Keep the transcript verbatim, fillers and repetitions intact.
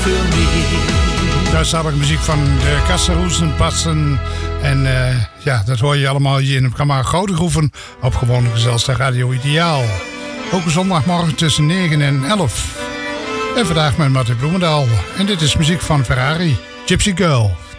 Duitsstalige muziek van de Kasseroesen passen. En uh, ja, dat hoor je allemaal hier in het programma Gouden Groeven op gewone gezelschap Radio Ideaal. Ook een zondagmorgen tussen negen en elf. En vandaag met Martin Bloemendaal. En dit is muziek van Ferrari, Gypsy Girl.